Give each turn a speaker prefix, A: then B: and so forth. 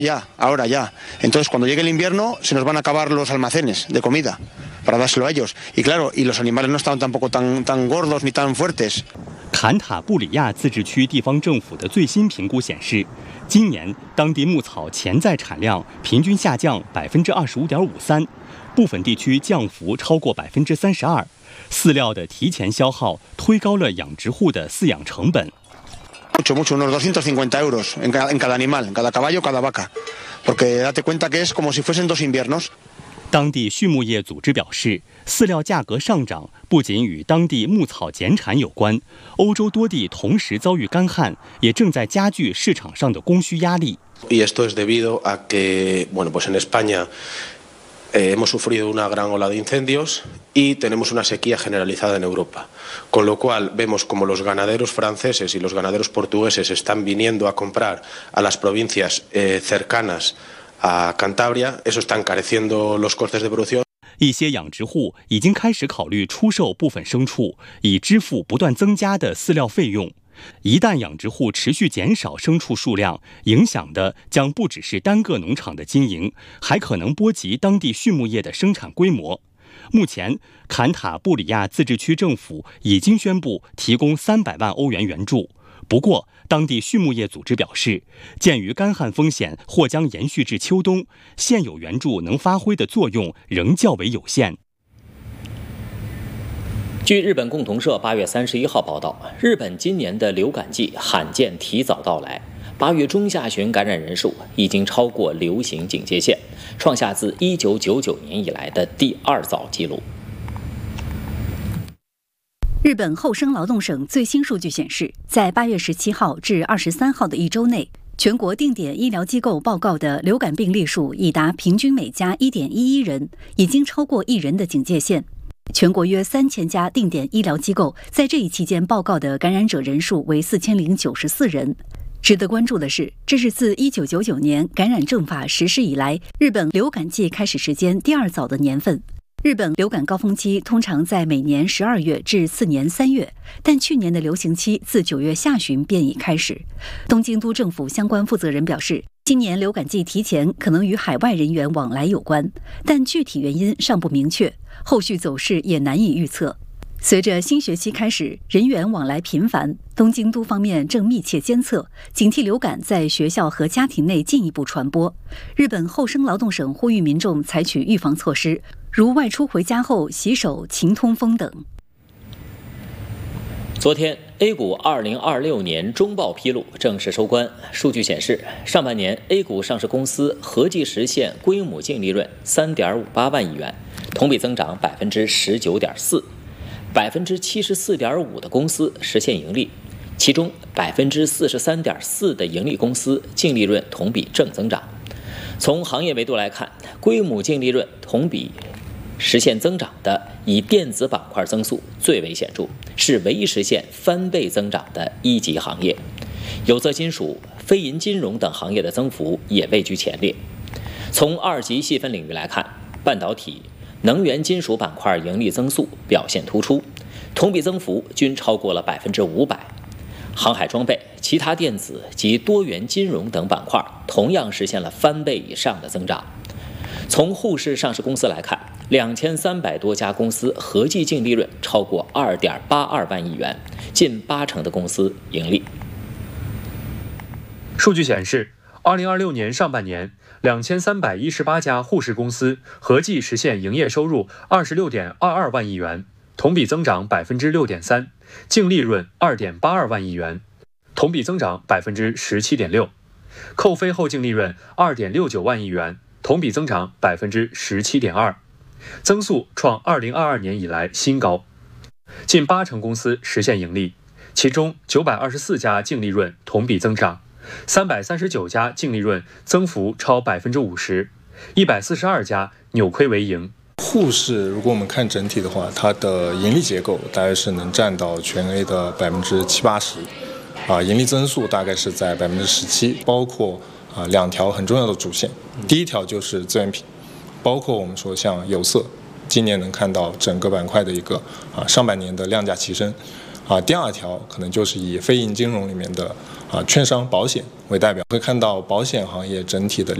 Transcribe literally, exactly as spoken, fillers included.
A: Ya, ahora ya. Entonces, cuando llegue el invierno, se nos van a acabar los almacenes de comida para dárselo a ellos. Y claro, y los animales no estaban tampoco tan tan gordos ni tan fuertes。
B: 坎塔布里亚自治区地方政府的最新评估显示，今年当地牧草潜在产量平均下降百分之二十五点五三，部分地区降幅超过百分之三十二。饲料的提前消耗推高了养殖户的饲养成本。
A: Mucho, mucho, unos doscientos cincuenta euros en cada, en cada animal, en cada caballo, cada vaca, porque date cuenta que es como si fuesen dos inviernos。
B: 当地畜牧业组织表示，饲料价格上涨不仅与当地牧草减产有关，欧洲多地同时遭遇干旱，也正在加剧市场上的供需压力。
C: Y esto es debido a que, bueno, pues en España eh, hemos sufrido una gran ola de incendios y tenemos una sequía generalizada en Europa, con lo cual vemos como los ganaderos franceses y los ganaderos portugueses están viniendo a comprar a las provincias eh, cercanas a Cantabria, eso está encareciendo los costes de producción。
B: 一些养殖户已经开始考虑出售部分牲畜，以支付不断增加的饲料费用。一旦养殖户持续减少牲畜数量，影响的将不只是单个农场的经营，还可能波及当地畜牧业的生产规模。目前，坎塔布里亚自治区政府已经宣布提供三百万欧元援助。不过，当地畜牧业组织表示，鉴于干旱风险或将延续至秋冬，现有援助能发挥的作用仍较为有限。
D: 据日本共同社八月三十一号报道，日本今年的流感季罕见提早到来，八月中下旬感染人数已经超过流行警戒线，创下自一九九九年以来的第二早纪录。
E: 日本厚生劳动省最新数据显示，在八月十七号至二十三号的一周内，全国定点医疗机构报告的流感病例数已达平均每家 一点一一 人，已经超过一人的警戒线。全国约三千家定点医疗机构在这一期间报告的感染者人数为四千零九十四人。值得关注的是，这是自一九九九年感染政法实施以来，日本流感季开始时间第二早的年份。日本流感高峰期通常在每年十二月至次年三月，但去年的流行期自九月下旬便已开始。东京都政府相关负责人表示，今年流感季提前可能与海外人员往来有关，但具体原因尚不明确，后续走势也难以预测。随着新学期开始，人员往来频繁，东京都方面正密切监测，警惕流感在学校和家庭内进一步传播。日本厚生劳动省呼吁民众采取预防措施，如外出回家后洗手、勤通风等。
D: 昨天 A 股二零二六年中报披露正式收官，数据显示，上半年 A 股上市公司合计实现归母净利润 三点五八万亿元，同比增长 百分之十九点四。百分之七十四点五的公司实现盈利，其中百分之四十三点四的盈利公司净利润同比正增长。从行业维度来看，归母净利润同比实现增长的，以电子板块增速最为显著，是唯一实现翻倍增长的一级行业。有色金属、非银金融等行业的增幅也位居前列。从二级细分领域来看，半导体、能源金属板块盈利增速表现突出，同比增幅均超过了百分之五百。航海装备、其他电子及多元金融等板块同样实现了翻倍以上的增长。从沪市上市公司来看，两千三百多家公司合计净利润超过二点八二万亿元，近八成的公司盈利。
F: 数据显示，二零二六年上半年，两千三百一十八家沪市公司合计实现营业收入二十六点二二万亿元，同比增长百分之六点三，净利润二点八二万亿元，同比增长百分之十七点六，扣非后净利润二点六九万亿元，同比增长百分之十七点二，增速创二零二二年以来新高。近八成公司实现盈利，其中九百二十四家净利润同比增长。三百三十九家净利润增幅超百分之五十，一百四十二家扭亏为盈。
G: 沪市如果我们看整体的话，它的盈利结构大概是能占到全 A 的百分之七八十，啊，盈利增速大概是在百分之十七，包括啊两条很重要的主线。第一条就是资源品，包括我们说像有色，今年能看到整个板块的一个啊上半年的量价齐升。啊，第二条可能就是以非银金融里面的啊券商、保险为代表，会看到保险行业整体的